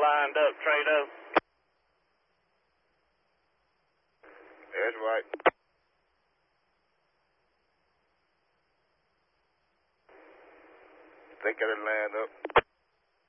lined up, Trado. That's right. They got it lined up.